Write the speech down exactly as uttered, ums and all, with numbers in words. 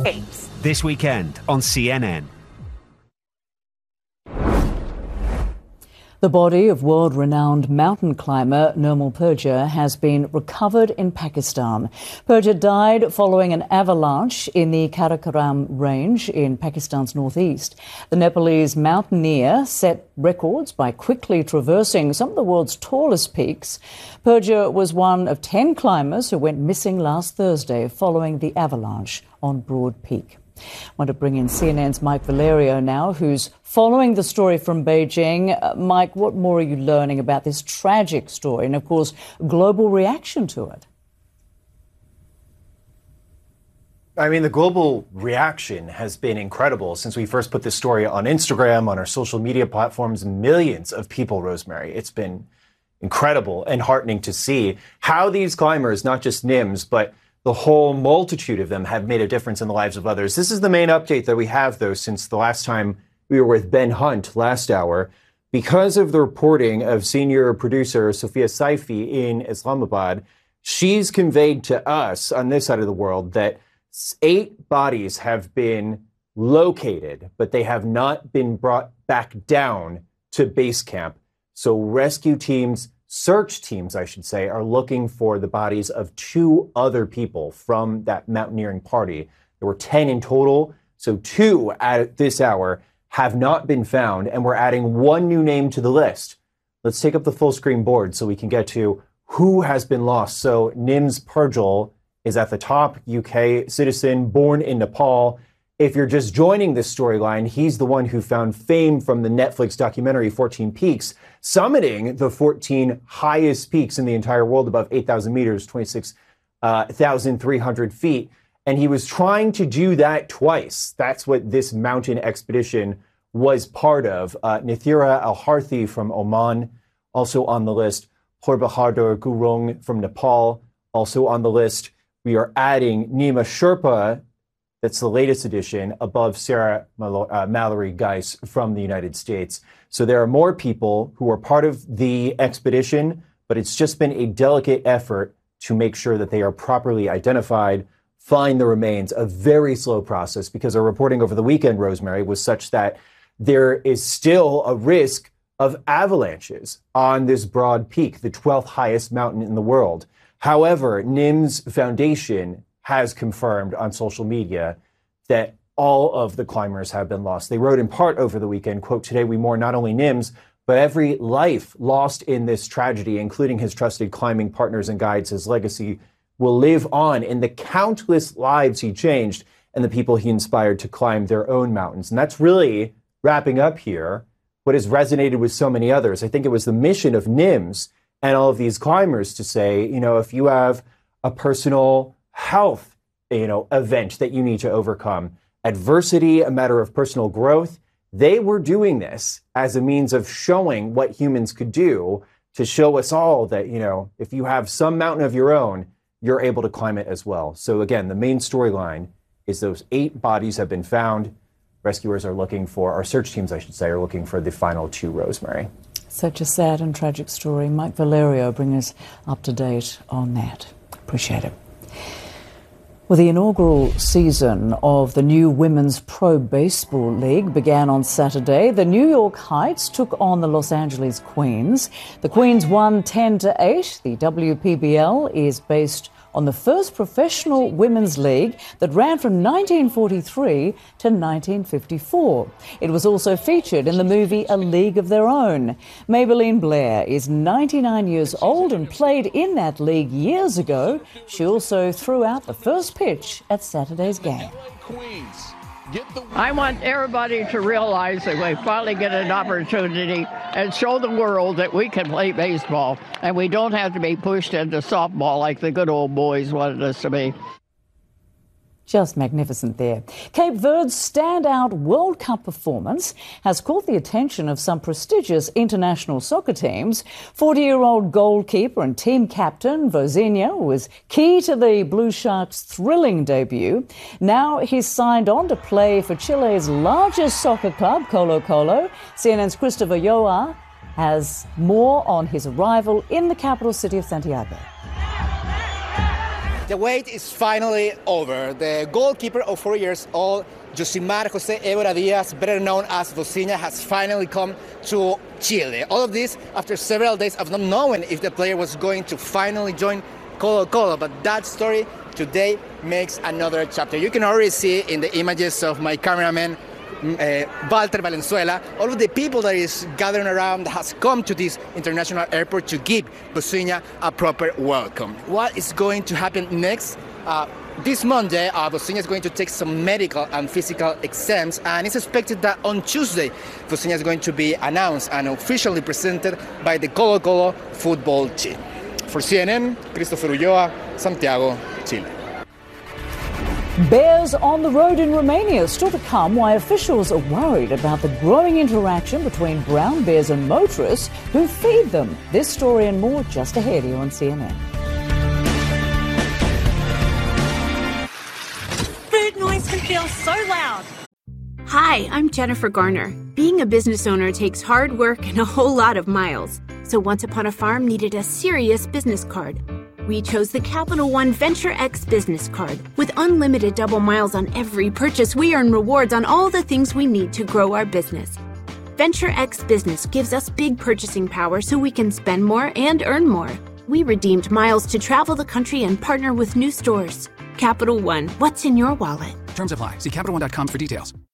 Apes. This weekend on C N N. The body of world-renowned mountain climber Nirmal Purja has been recovered in Pakistan. Purja died following an avalanche in the Karakoram range in Pakistan's northeast. The Nepalese mountaineer set records by quickly traversing some of the world's tallest peaks. Purja was one of ten climbers who went missing last Thursday following the avalanche on Broad Peak. I want to bring in C N N's Mike Valerio now, who's following the story from Beijing. Uh, Mike, what more are you learning about this tragic story and, of course, global reaction to it? I mean, the global reaction has been incredible since we first put this story on Instagram, on our social media platforms. Millions of people, Rosemary. It's been incredible and heartening to see how these climbers, not just N I M S, but the whole multitude of them, have made a difference in the lives of others. This is the main update that we have, though, since the last time we were with Ben Hunt last hour. Because of the reporting of senior producer Sophia Saifi in Islamabad, she's conveyed to us on this side of the world that eight bodies have been located, but they have not been brought back down to base camp. So rescue teams, search teams, I should say, are looking for the bodies of two other people from that mountaineering party. There were ten in total, so two at this hour have not been found, and we're adding one new name to the list. Let's take up the full screen board so we can get to who has been lost. So Nims Purjal is at the top, U K citizen, born in Nepal. If you're just joining this storyline, he's the one who found fame from the Netflix documentary fourteen Peaks, summiting the fourteen highest peaks in the entire world above eight thousand meters, twenty-six thousand three hundred feet. And he was trying to do that twice. That's what this mountain expedition was part of. Uh, Nithira Al-Harthi from Oman, also on the list. Horbahadur Gurung from Nepal, also on the list. We are adding Nima Sherpa, that's the latest edition, above Sarah Mal- uh, Mallory Geis from the United States. So there are more people who are part of the expedition, but it's just been a delicate effort to make sure that they are properly identified, find the remains, a very slow process, because our reporting over the weekend, Rosemary, was such that there is still a risk of avalanches on this Broad Peak, the twelfth highest mountain in the world. However, N I M S Foundation has confirmed on social media that all of the climbers have been lost. They wrote in part over the weekend, quote, "Today we mourn not only N I M S, but every life lost in this tragedy, including his trusted climbing partners and guides. His legacy will live on in the countless lives he changed and the people he inspired to climb their own mountains." And that's really wrapping up here what has resonated with so many others. I think it was the mission of N I M S and all of these climbers to say, you know, if you have a personal health, you know, event that you need to overcome, adversity, a matter of personal growth, they were doing this as a means of showing what humans could do, to show us all that, you know, if you have some mountain of your own, you're able to climb it as well. So again, the main storyline is those eight bodies have been found. Rescuers are looking for, our search teams, I should say, are looking for the final two, Rosemary. Such a sad and tragic story. Mike Valerio, bring us up to date on that. Appreciate it. Well, the inaugural season of the new Women's Pro Baseball League began on Saturday. The New York Heights took on the Los Angeles Queens. The Queens won ten to eight. The W P B L is based on the first professional women's league that ran from nineteen forty-three to nineteen fifty-four. It was also featured in the movie A League of Their Own. Maybelline Blair is ninety-nine years old and played in that league years ago. She also threw out the first pitch at Saturday's game. I want everybody to realize that we finally get an opportunity and show the world that we can play baseball and we don't have to be pushed into softball like the good old boys wanted us to be. Just magnificent there. Cape Verde's standout World Cup performance has caught the attention of some prestigious international soccer teams. forty-year-old goalkeeper and team captain Vozinha was key to the Blue Sharks' thrilling debut. Now he's signed on to play for Chile's largest soccer club, Colo-Colo. C N N's Christopher Yoa has more on his arrival in the capital city of Santiago. The wait is finally over. The goalkeeper of four years old, Josimar José Évora Díaz, better known as Vozinha, has finally come to Chile. All of this after several days of not knowing if the player was going to finally join Colo-Colo. But that story today makes another chapter. You can already see in the images of my cameraman, Uh, Walter Valenzuela, all of the people that is gathering around has come to this international airport to give Vozinha a proper welcome. What is going to happen next? Uh, this Monday, uh, Vozinha is going to take some medical and physical exams, and it's expected that on Tuesday, Vozinha is going to be announced and officially presented by the Colo-Colo football team. For C N N, Christopher Ulloa, Santiago, Chile. Bears on the road in Romania. Still to come, why officials are worried about the growing interaction between brown bears and motorists who feed them. This story and more just ahead here on C N N. Food noise can feel so loud. Hi, I'm Jennifer Garner. Being a business owner takes hard work and a whole lot of miles. So Once Upon a Farm needed a serious business card. We chose the Capital One Venture X business card. With unlimited double miles on every purchase, we earn rewards on all the things we need to grow our business. Venture X Business gives us big purchasing power so we can spend more and earn more. We redeemed miles to travel the country and partner with new stores. Capital One, what's in your wallet? Terms apply. See Capital One dot com for details.